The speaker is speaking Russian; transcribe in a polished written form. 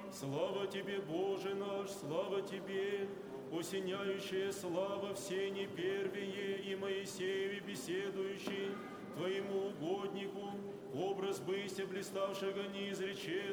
Слава Тебе, Боже наш, слава Тебе, осеняющая слава все непервие и Моисееве беседующий, Твоему угоднику, образ быся блиставшего неизреченного,